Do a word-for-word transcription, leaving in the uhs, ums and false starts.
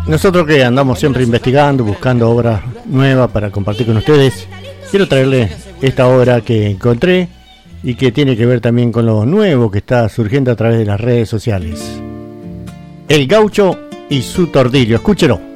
Nosotros que andamos siempre investigando, buscando obras nuevas para compartir con ustedes, quiero traerles esta obra que encontré y que tiene que ver también con lo nuevo que está surgiendo a través de las redes sociales. El Gaucho y su Tordillo. Escúchelo.